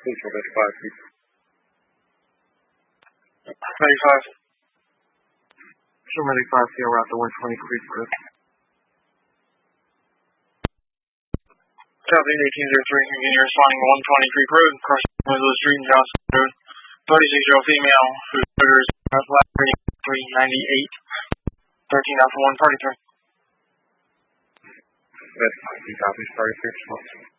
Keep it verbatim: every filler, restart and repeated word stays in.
Please hold at five, please. thirty-five. Show thirty-five, Sierra Raptor one twenty Creek Road. Southeast eighteen oh three, engineer responding to one twenty Creek Road, crossing Winslow Street and Johnson Road. thirty-six-year-old female, whose motor is left reading three ninety-eight. thirteen Alpha one, party turn. That's fine, please, Southeast thirty-six.